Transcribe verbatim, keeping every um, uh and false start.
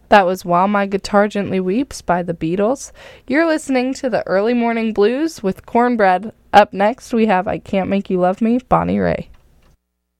That was While My Guitar Gently Weeps by the Beatles. You're listening to the Early Morning Blues with Cornbread. Up next, we have I Can't Make You Love Me, Bonnie Raitt.